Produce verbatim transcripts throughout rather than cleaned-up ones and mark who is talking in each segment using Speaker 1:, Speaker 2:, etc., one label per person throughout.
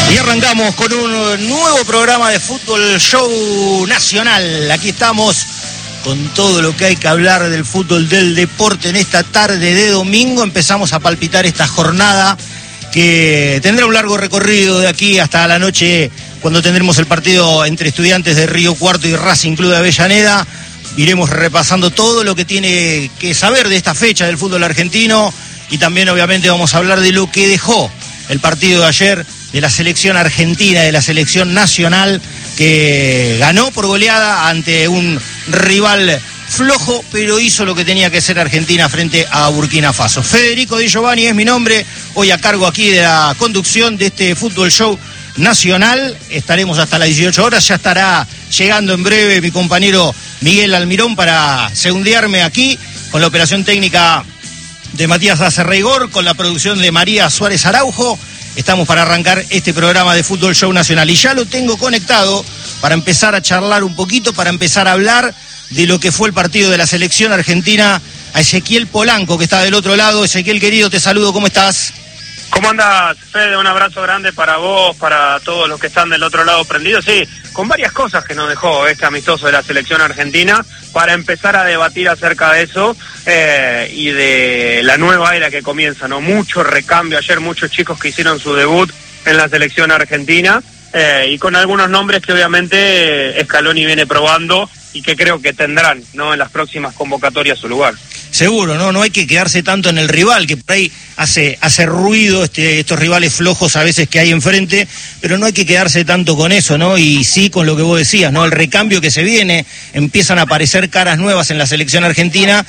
Speaker 1: Y arrancamos con un nuevo programa de Fútbol Show Nacional. Aquí estamos con todo lo que hay que hablar del fútbol, del deporte en esta tarde de domingo. Empezamos a palpitar esta jornada que tendrá un largo recorrido de aquí hasta la noche, cuando tendremos el partido entre Estudiantes de Río Cuarto y Racing Club de Avellaneda. Iremos repasando todo lo que tiene que saber de esta fecha del fútbol argentino y también obviamente vamos a hablar de lo que dejó el partido de ayer de la selección argentina, de la selección nacional, que ganó por goleada ante un rival flojo, pero hizo lo que tenía que hacer Argentina frente a Burkina Faso. Federico Di Giovanni es mi nombre, hoy a cargo aquí de la conducción de este Fútbol Show Nacional. Estaremos hasta las dieciocho horas, ya estará llegando en breve mi compañero Miguel Almirón para segundearme aquí con la operación técnica de Matías Acerreigor, con la producción de María Suárez Araujo. Estamos para arrancar este programa de Fútbol Show Nacional y ya lo tengo conectado para empezar a charlar un poquito, para empezar a hablar de lo que fue el partido de la selección argentina, a Ezequiel Polanco, que está del otro lado. Ezequiel, querido, te saludo, ¿cómo estás?
Speaker 2: ¿Cómo andas, Fede? Un abrazo grande para vos, para todos los que están del otro lado prendidos. Sí, con varias cosas que nos dejó este amistoso de la selección argentina, para empezar a debatir acerca de eso eh, y de la nueva era que comienza, ¿no? Mucho recambio, ayer muchos chicos que hicieron su debut en la selección argentina eh, y con algunos nombres que obviamente Scaloni viene probando y que creo que tendrán, ¿no?, en las próximas convocatorias su lugar.
Speaker 1: Seguro, ¿no? No hay que quedarse tanto en el rival, que por ahí hace, hace ruido este, estos rivales flojos a veces que hay enfrente, pero no hay que quedarse tanto con eso, ¿no? Y sí con lo que vos decías, ¿no? El recambio que se viene, empiezan a aparecer caras nuevas en la selección argentina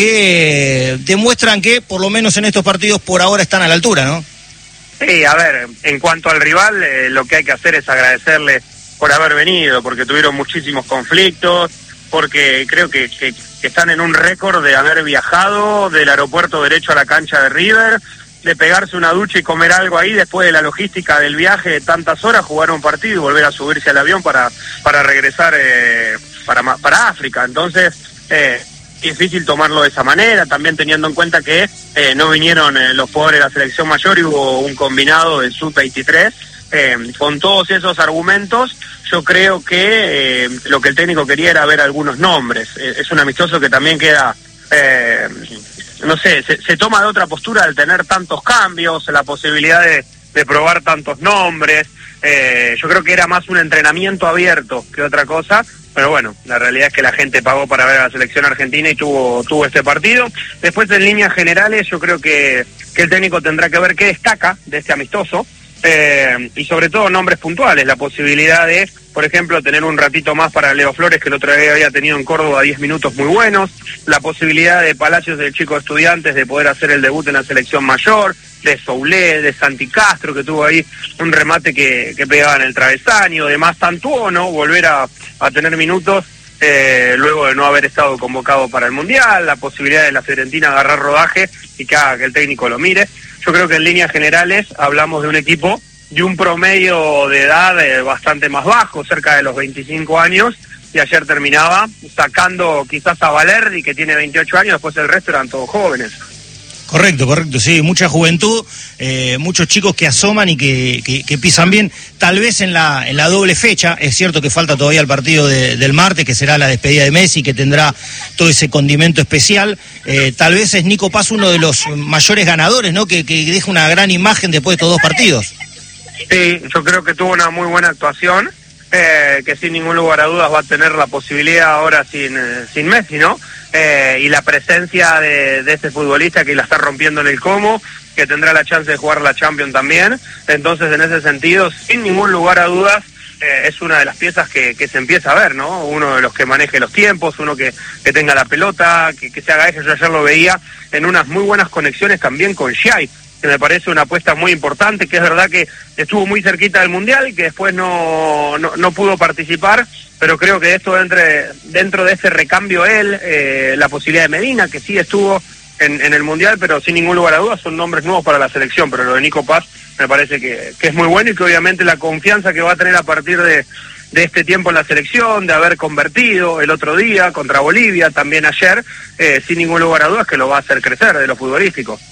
Speaker 1: que eh, demuestran que, por lo menos en estos partidos, por ahora están a la altura, ¿no?
Speaker 2: Sí, a ver, en cuanto al rival, eh, lo que hay que hacer es agradecerle por haber venido, porque tuvieron muchísimos conflictos, porque creo que, que, que están en un récord de haber viajado del aeropuerto derecho a la cancha de River, de pegarse una ducha y comer algo ahí después de la logística del viaje de tantas horas, jugar un partido y volver a subirse al avión para para regresar eh, para para África. Entonces, eh, es difícil tomarlo de esa manera, también teniendo en cuenta que eh, no vinieron eh, los jugadores de la selección mayor y hubo un combinado del sub veintitrés. Eh, con todos esos argumentos, yo creo que eh, lo que el técnico quería era ver algunos nombres. Eh, es un amistoso que también queda, eh, no sé, se, se toma de otra postura al tener tantos cambios, la posibilidad de, de probar tantos nombres. Eh, yo creo que era más un entrenamiento abierto que otra cosa, pero bueno, la realidad es que la gente pagó para ver a la selección argentina y tuvo tuvo este partido. Después, en líneas generales, yo creo que, que el técnico tendrá que ver qué destaca de este amistoso. Eh, y sobre todo nombres puntuales, la posibilidad de, por ejemplo, tener un ratito más para Leo Flores, que el otro día había tenido en Córdoba diez minutos muy buenos, la posibilidad de Palacios, del chico Estudiantes, de poder hacer el debut en la selección mayor, de Soulé, de Santi Castro, que tuvo ahí un remate que, que pegaba en el travesaño, de Más Tantuono, volver a, a tener minutos eh, luego de no haber estado convocado para el Mundial, la posibilidad de la Fiorentina agarrar rodaje y que haga que el técnico lo mire. Yo creo que en líneas generales hablamos de un equipo de un promedio de edad eh, bastante más bajo, cerca de los veinticinco años, y ayer terminaba sacando quizás a Valerdi, que tiene veintiocho años, después el resto eran todos jóvenes.
Speaker 1: Correcto, correcto, sí, mucha juventud, eh, muchos chicos que asoman y que, que, que pisan bien, tal vez en la en la doble fecha. Es cierto que falta todavía el partido de, del martes, que será la despedida de Messi, que tendrá todo ese condimento especial. Eh, tal vez es Nico Paz uno de los mayores ganadores, ¿no? Que, que deja una gran imagen después de estos dos partidos.
Speaker 2: Sí, yo creo que tuvo una muy buena actuación, eh, que sin ningún lugar a dudas va a tener la posibilidad ahora sin, eh, sin Messi, ¿no? Eh, y la presencia de, de este futbolista que la está rompiendo en el Como, que tendrá la chance de jugar la Champions también. Entonces, en ese sentido, sin ningún lugar a dudas, eh, es una de las piezas que, que se empieza a ver, ¿no? Uno de los que maneje los tiempos, uno que, que tenga la pelota, que, que se haga eje. Yo ayer lo veía en unas muy buenas conexiones también con Xai, que me parece una apuesta muy importante, que es verdad que estuvo muy cerquita del Mundial y que después no, no, no pudo participar, pero creo que esto entre, dentro de ese recambio él, eh, la posibilidad de Medina, que sí estuvo en, en el Mundial, pero sin ningún lugar a dudas son nombres nuevos para la selección, pero lo de Nico Paz me parece que, que es muy bueno y que obviamente la confianza que va a tener a partir de, de este tiempo en la selección, de haber convertido el otro día contra Bolivia, también ayer, eh, sin ningún lugar a dudas que lo va a hacer crecer de lo futbolístico.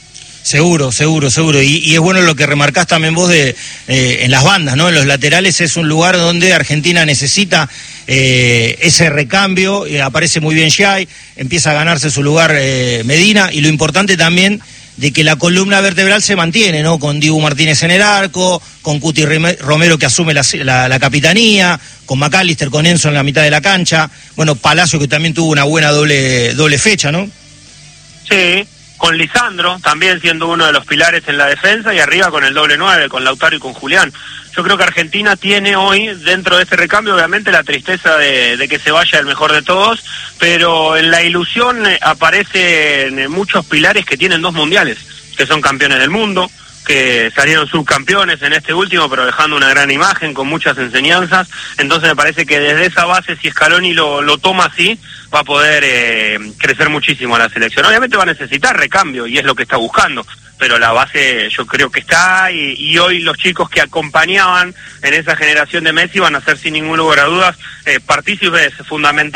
Speaker 1: Seguro, seguro, seguro. Y, y es bueno lo que remarcás también vos de eh, en las bandas, ¿no? En los laterales es un lugar donde Argentina necesita eh, ese recambio. Eh, aparece muy bien Giai, empieza a ganarse su lugar eh, Medina, y lo importante también de que la columna vertebral se mantiene, ¿no? Con Dibu Martínez en el arco, con Cuti Romero que asume la, la, la capitanía, con McAllister, con Enzo en la mitad de la cancha. Bueno, Palacio que también tuvo una buena doble, doble fecha, ¿no?
Speaker 2: Sí. Con Lisandro, también siendo uno de los pilares en la defensa, y arriba con el doble nueve, con Lautaro y con Julián. Yo creo que Argentina tiene hoy, dentro de ese recambio, obviamente la tristeza de, de que se vaya el mejor de todos, pero en la ilusión eh, aparecen muchos pilares que tienen dos mundiales, que son campeones del mundo, que salieron subcampeones en este último, pero dejando una gran imagen, con muchas enseñanzas. Entonces me parece que desde esa base, si Scaloni lo, lo toma así, va a poder eh, crecer muchísimo la selección. Obviamente va a necesitar recambio, y es lo que está buscando, pero la base yo creo que está, y, y hoy los chicos que acompañaban en esa generación de Messi van a ser sin ningún lugar a dudas eh, partícipes fundamentales